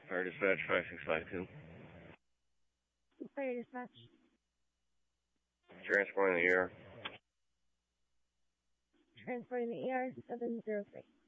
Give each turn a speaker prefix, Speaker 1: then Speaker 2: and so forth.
Speaker 1: Fire dispatch 5652.
Speaker 2: Fire dispatch.
Speaker 1: Transporting the ER.
Speaker 2: Transporting the ER 703.